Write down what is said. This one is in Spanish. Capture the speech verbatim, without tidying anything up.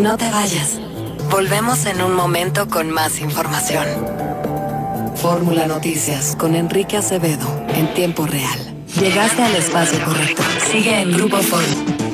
No te vayas. Volvemos en un momento con más información. Fórmula Noticias con Enrique Acevedo en tiempo real. Llegaste al espacio correcto. Sigue en Grupo Fórmula.